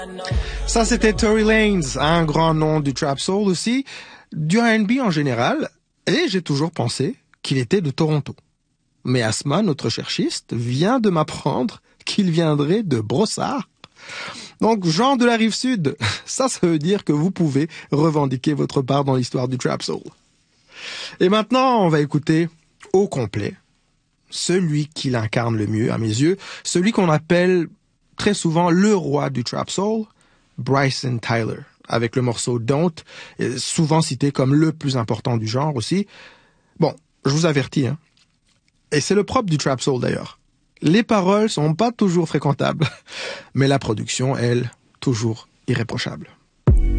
Ça, c'était Tory Lanez, un grand nom du trap soul aussi, du R&B en général, et j'ai toujours pensé qu'il était de Toronto. Mais Asma, notre cherchiste, vient de m'apprendre qu'il viendrait de Brossard. Donc, genre de la rive sud, ça veut dire que vous pouvez revendiquer votre part dans l'histoire du trap soul. Et maintenant, on va écouter au complet celui qui l'incarne le mieux, à mes yeux, celui qu'on appelle très souvent le roi du trap soul, Bryson Tyler, avec le morceau Don't, souvent cité comme le plus important du genre aussi. Bon, je vous avertis, hein. Et c'est le propre du trap soul d'ailleurs. Les paroles sont pas toujours fréquentables, mais la production, elle, toujours irréprochable.